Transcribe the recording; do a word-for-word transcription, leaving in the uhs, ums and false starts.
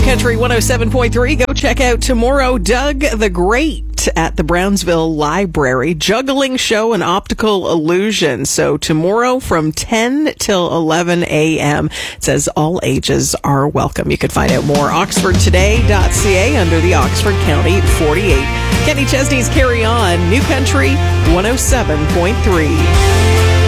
Country one oh seven point three. Go check out tomorrow Doug the Great at the Brownsville Library. Juggling show and optical illusion. So tomorrow from ten till eleven a.m. It says all ages are welcome. You can find out more. oxford today dot c a under the Oxford County forty-eight. Kenny Chesney's Carry On. New Country one oh seven point three.